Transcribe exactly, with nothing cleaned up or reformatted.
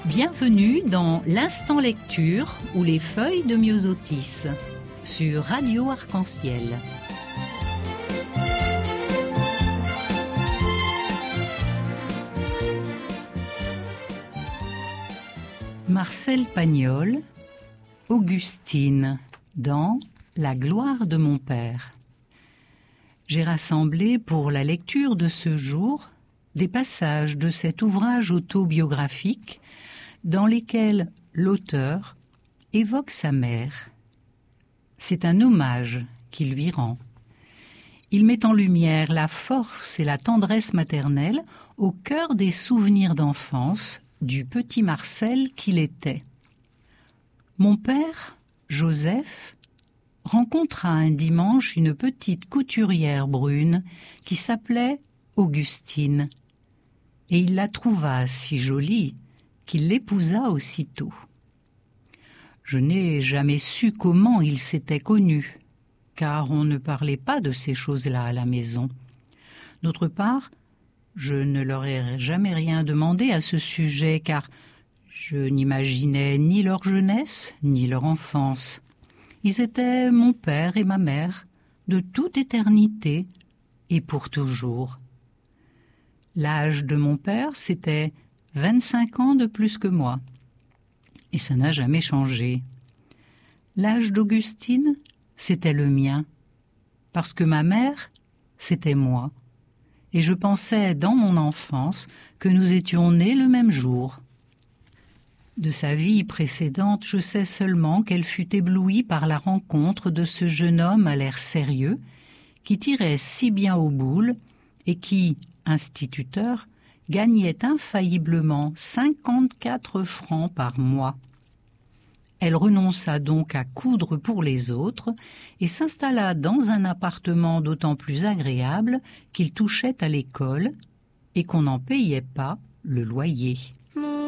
Bienvenue dans l'Instant Lecture ou les feuilles de Myosotis sur Radio Arc-en-Ciel. Marcel Pagnol, Augustine, dans La gloire de mon père. J'ai rassemblé pour la lecture de ce jour des passages de cet ouvrage autobiographique dans lesquels l'auteur évoque sa mère. C'est un hommage qu'il lui rend. Il met en lumière la force et la tendresse maternelle au cœur des souvenirs d'enfance du petit Marcel qu'il était. Mon père, Joseph, rencontra un dimanche une petite couturière brune qui s'appelait Augustine, et il la trouva si jolie qu'il l'épousa aussitôt. Je n'ai jamais su comment ils s'étaient connus, car on ne parlait pas de ces choses-là à la maison. D'autre part, je ne leur ai jamais rien demandé à ce sujet, car je n'imaginais ni leur jeunesse, ni leur enfance. Ils étaient mon père et ma mère, de toute éternité et pour toujours. L'âge de mon père, c'était vingt-cinq ans de plus que moi, et ça n'a jamais changé. L'âge d'Augustine, c'était le mien, parce que ma mère, c'était moi, et je pensais dans mon enfance que nous étions nés le même jour. De sa vie précédente, je sais seulement qu'elle fut éblouie par la rencontre de ce jeune homme à l'air sérieux, qui tirait si bien aux boules et qui, instituteur, gagnait infailliblement cinquante-quatre francs par mois. Elle renonça donc à coudre pour les autres et s'installa dans un appartement d'autant plus agréable qu'il touchait à l'école et qu'on n'en payait pas le loyer.